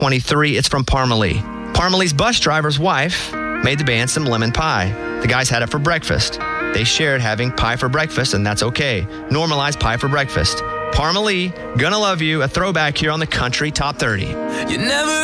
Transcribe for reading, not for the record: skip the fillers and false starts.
23, it's from Parmalee. Parmalee's bus driver's wife made the band some lemon pie. The guys had it for breakfast. They shared having pie for breakfast, and that's okay. Normalize pie for breakfast. Parmalee, Gonna Love You, a throwback here on the Country Top 30. You never